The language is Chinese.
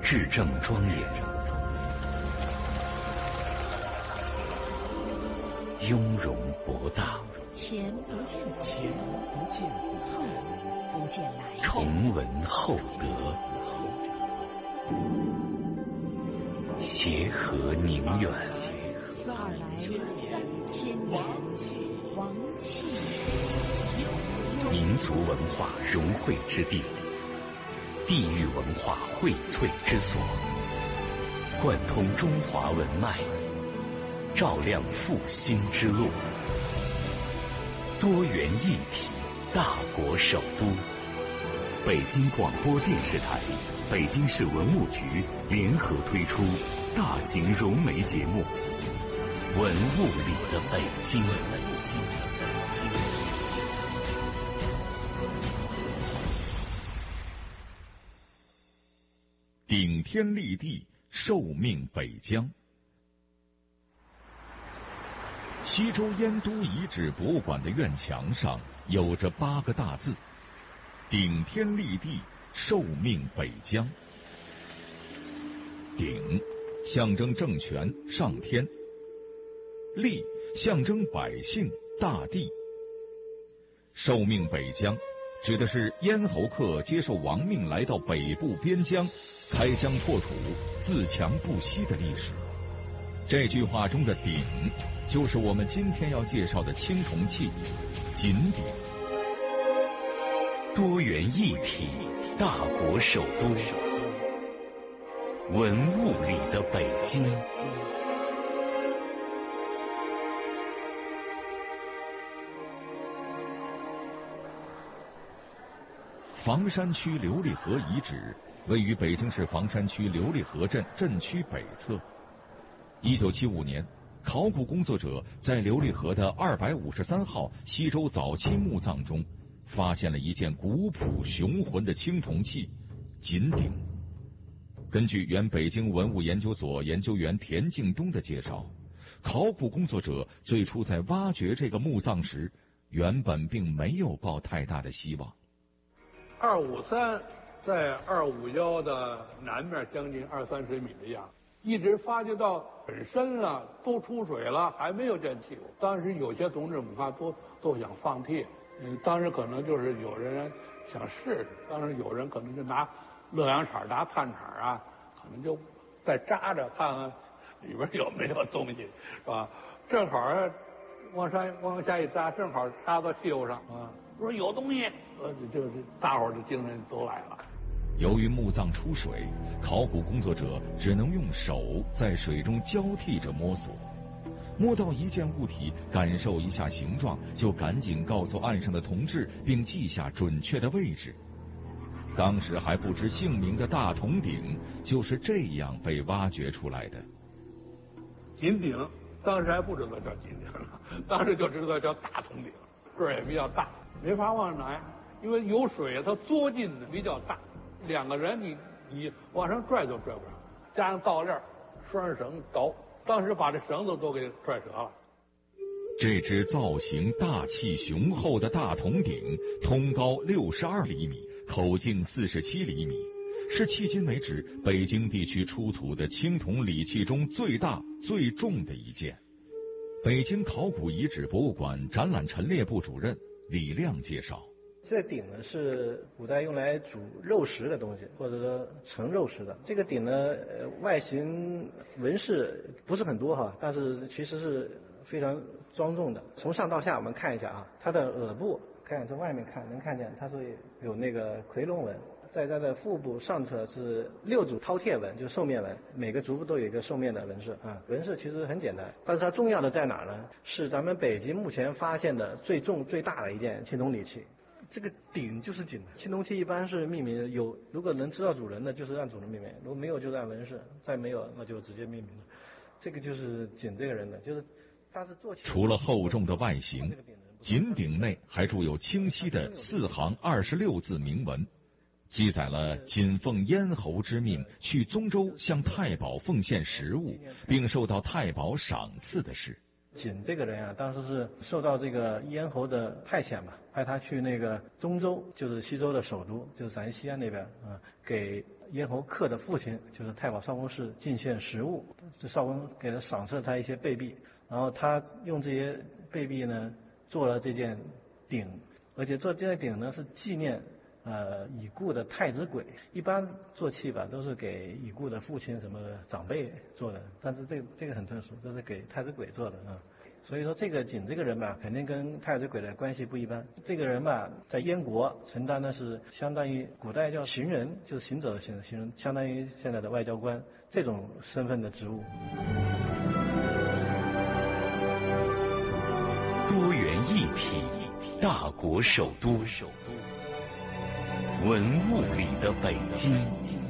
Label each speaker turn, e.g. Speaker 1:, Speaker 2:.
Speaker 1: 至正庄严，雍容博大，
Speaker 2: 前不见古，后不见来，
Speaker 1: 重闻厚德，协和宁远。
Speaker 2: 二来3000年，王气
Speaker 1: 民族文化融汇之地，地域文化荟萃之所，贯通中华文脉，照亮复兴之路。多元一体大国首都，北京广播电视台、北京市文物局联合推出大型融媒节目《文物里的北京》。
Speaker 3: 顶天立地，受命北疆。西周燕都遗址博物馆的院墙上有着8个大字：顶天立地，受命北疆。顶象征政权上天，立象征百姓大地。受命北疆指的是咽喉客接受王命来到北部边疆，开疆拓土，自强不息的历史。这句话中的鼎，就是我们今天要介绍的青铜器锦鼎。
Speaker 1: 多元一体大国首都，文物里的北京。
Speaker 3: 房山区琉璃河遗址位于北京市房山区琉璃河镇镇区北侧。1975年，考古工作者在琉璃河的253号西周早期墓葬中发现了一件古朴雄浑的青铜器锦鼎。根据原北京文物研究所研究员田敬东的介绍，考古工作者最初在挖掘这个墓葬时，原本并没有抱太大的希望。
Speaker 4: 253在251的南面将近20-30米的样子，一直发掘到很深了，都出水了，还没有见器物。当时有些同志们看都想放弃，当时可能就是有人想试试，当时有人可能就拿乐阳铲、拿炭铲啊，可能就再扎着看看里边有没有东西，是吧？正好往下一扎，正好扎到器物上啊，说有东西，就是大伙儿的精神都来了。
Speaker 3: 由于墓葬出水，考古工作者只能用手在水中交替着摸索，摸到一件物体，感受一下形状，就赶紧告诉岸上的同志，并记下准确的位置。当时还不知姓名的大铜鼎就是这样被挖掘出来的。
Speaker 4: 锦鼎当时还不知道叫锦鼎了，当时就知道叫大铜鼎，个儿也比较大，没法往上拿，因为有水，它作劲的比较大。2个人你往上拽都拽不上，加上稻链，拴上绳倒，当时把这绳子都给拽折了。
Speaker 3: 这只造型大气雄厚的大铜鼎，通高62厘米，口径47厘米，是迄今为止北京地区出土的青铜礼器中最大最重的一件。北京考古遗址博物馆展览陈列部主任李亮介绍，
Speaker 5: 这鼎呢是古代用来煮肉食的东西，或者说盛肉食的。这个鼎呢，外形纹饰不是很多哈，但是其实是非常庄重的。从上到下我们看一下啊，它的耳部，看从外面看能看见它是有那个夔龙纹，在它的腹部上侧是6组饕餮纹，就是兽面纹，每个足部都有一个兽面的纹饰啊。纹饰其实很简单，但是它重要的在哪呢？是咱们北京目前发现的最重最大的一件青铜礼器。这个鼎就是锦的，青铜器一般是命名有，如果能知道主人的，就是按主人命名；如果没有，就是按纹饰；再没有，那就直接命名了。这个就是锦这个人的，就是他是做。
Speaker 3: 除了厚重的外形，锦鼎内还铸有清晰的4行26字铭文，记载了锦奉咽喉之命去宗周向太保奉献食物，并受到太保赏赐的事。
Speaker 5: 景这个人啊，当时是受到这个咽喉的派遣嘛，派他去那个中州，就是西周的首都，就是咱西安那边啊，给咽喉克的父亲，就是太保少公氏进献食物。这少公给他赏赐他一些贝币，然后他用这些贝币呢做了这件鼎，而且做这件鼎呢是纪念已故的太子晷。一般做器吧都是给已故的父亲什么长辈做的，但是这个很特殊，这是给太子晷做的啊。所以说这个景这个人吧，肯定跟太子晷的关系不一般。这个人吧，在燕国承担的是相当于古代叫行人，就是行者的行人，相当于现在的外交官这种身份的职务。
Speaker 1: 多元一体，大国首都，文物里的北京。